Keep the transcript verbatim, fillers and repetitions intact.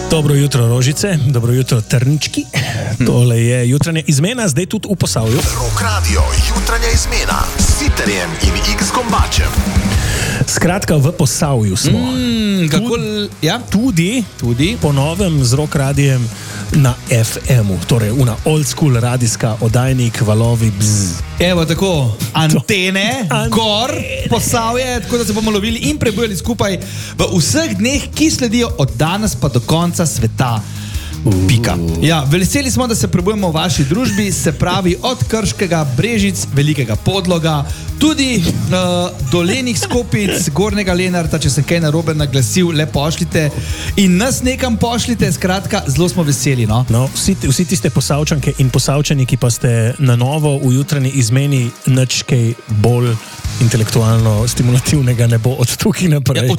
Dobro jutro, Rožice, dobro jutro, Trnički. Tole je jutranja izmena, zdaj tudi v Posavju. Rock Radio, jutranja izmena s Siterjem in X Kombačem. Skratka, v Posavju smo. Mm, kako, ja? Tudi, Tudi. po novem z Rock Radijem na F M-u, torej una old school radijska oddajnik, valovi, bzz. Evo tako, antene, Antene. gor, Posavje, tako da se bomo lovili in prebujali skupaj v vseh dneh, ki sledijo od danes pa do konca sveta. Pika. Ja, veseli smo, da se prebujemo v vaši družbi, se pravi od Krškega, Brežic, Velikega Podloga, tudi uh, dolenih Skopic, Gornjega Lenarta, če se kaj narobe naglasil, le pošljite in nas nekam pošljite, skratka, zelo smo veseli, no? No, vsi, vsi tiste Posavčanke in Posavčani, ki pa ste na novo v jutranji izmeni, nič kaj bolj intelektualno stimulativnega ne bo od tukaj naprej. Ja, od